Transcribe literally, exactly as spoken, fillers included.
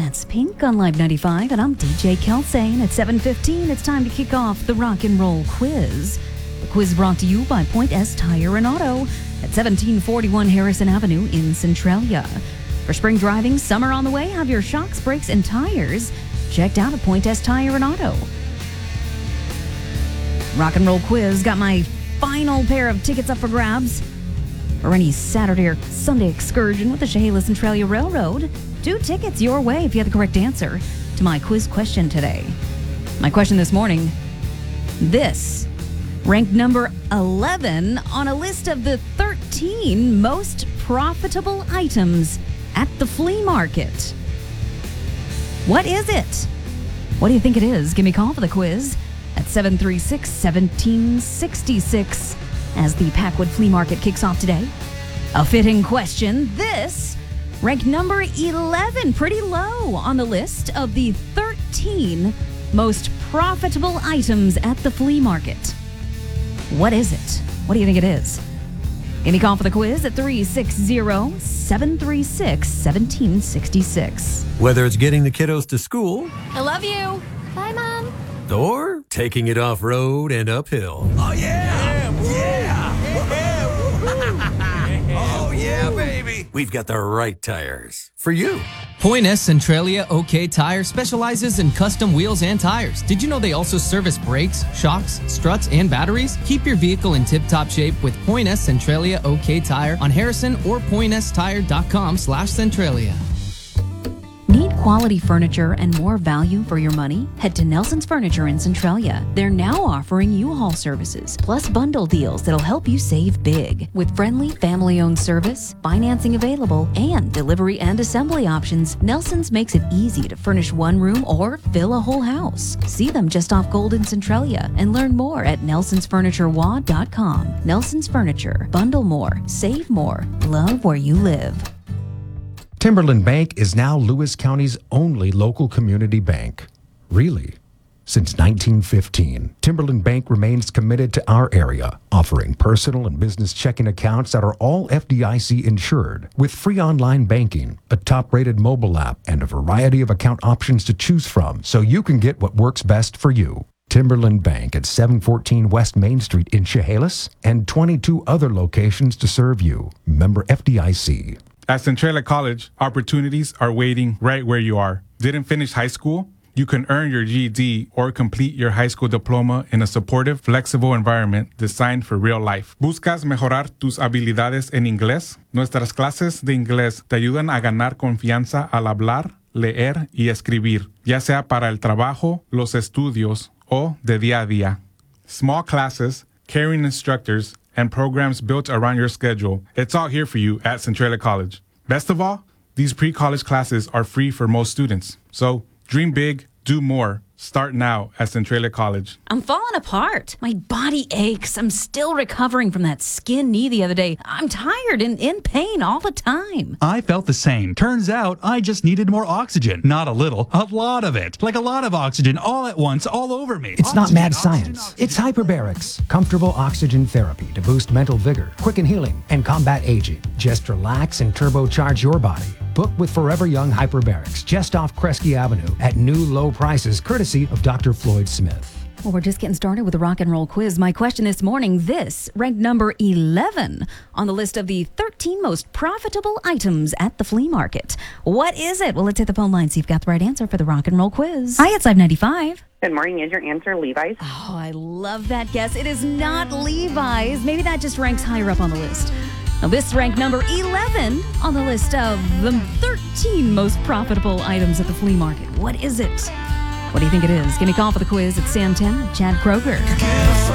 That's Pink on Live ninety-five, and I'm D J Kelsey. And at seven fifteen, it's time to kick off the Rock and Roll Quiz. The quiz brought to you by Point S Tire and Auto at seventeen forty-one Harrison Avenue in Centralia. For spring driving, summer on the way, have your shocks, brakes, and tires checked out at Point S Tire and Auto. Rock and Roll Quiz got my final pair of tickets up for grabs for any Saturday or Sunday excursion with the Chehalis Centralia Railroad. Two tickets your way if you have the correct answer to my quiz question today. My question this morning, this ranked number eleven on a list of the thirteen most profitable items at the flea market. What is it? What do you think it is? Give me a call for the quiz at seven three six, one seven six six as the Packwood Flea Market kicks off today. A fitting question. This ranked number eleven, pretty low on the list of the thirteen most profitable items at the flea market. What is it? What do you think it is? Give me a call for the quiz at three six zero, seven three six, one seven six six. Whether it's getting the kiddos to school, I love you. Bye, Mom. Or taking it off-road and uphill. Oh, yeah! Yeah! Yeah! Oh, yeah, baby! We've got the right tires for you. Point S Centralia OK Tire specializes in custom wheels and tires. Did you know they also service brakes, shocks, struts, and batteries? Keep your vehicle in tip-top shape with Point S Centralia OK Tire on Harrison or point s tire dot com slash Centralia. Need quality furniture and more value for your money? Head to Nelson's Furniture in Centralia. They're now offering U-Haul services, plus bundle deals that'll help you save big. With friendly, family-owned service, financing available, and delivery and assembly options, Nelson's makes it easy to furnish one room or fill a whole house. See them just off Gold in Centralia and learn more at nelsons furniture w a dot com. Nelson's Furniture. Bundle more, save more, love where you live. Timberland Bank is now Lewis County's only local community bank. Really? Since nineteen fifteen, Timberland Bank remains committed to our area, offering personal and business checking accounts that are all F D I C insured, with free online banking, a top-rated mobile app, and a variety of account options to choose from so you can get what works best for you. Timberland Bank at seven fourteen West Main Street in Chehalis, and twenty-two other locations to serve you. Member F D I C. At Centralia College, opportunities are waiting right where you are. Didn't finish high school? You can earn your G E D or complete your high school diploma in a supportive, flexible environment designed for real life. ¿Buscas mejorar tus habilidades en inglés? Nuestras clases de inglés te ayudan a ganar confianza al hablar, leer y escribir, ya sea para el trabajo, los estudios o de día a día. Small classes, caring instructors, and programs built around your schedule. It's all here for you at Centralia College. Best of all, these pre-college classes are free for most students. So dream big, do more. Start now at Centralia College. I'm falling apart. My body aches. I'm still recovering from that skin knee the other day. I'm tired and in pain all the time. I felt the same. Turns out I just needed more oxygen. Not a little, a lot of it. Like a lot of oxygen all at once, all over me. It's not mad science. It's hyperbarics. Comfortable oxygen therapy to boost mental vigor, quicken healing, and combat aging. Just relax and turbocharge your body. Book with Forever Young Hyperbarics just off Kresge Avenue at new low prices courtesy of Doctor Floyd Smith. Well, we're just getting started with the Rock and Roll Quiz. My question this morning, this ranked number eleven on the list of the thirteen most profitable items at the flea market. What is it? Well, let's hit the phone line, see if you've got the right answer for the Rock and Roll Quiz. Hi, it's Live ninety-five. Good morning. Is your answer Levi's? Oh, I love that guess. It is not Levi's. Maybe that just ranks higher up on the list. Now, this ranked number eleven on the list of the thirteen most profitable items at the flea market. What is it? What do you think it is? Give me a call for the quiz at Sam ten, Chad Kroger.